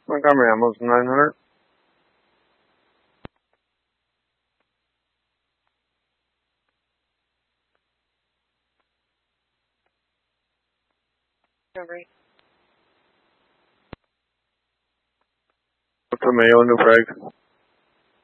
Montgomery, almost 900. Montgomery. What's the Mayo, New Prague?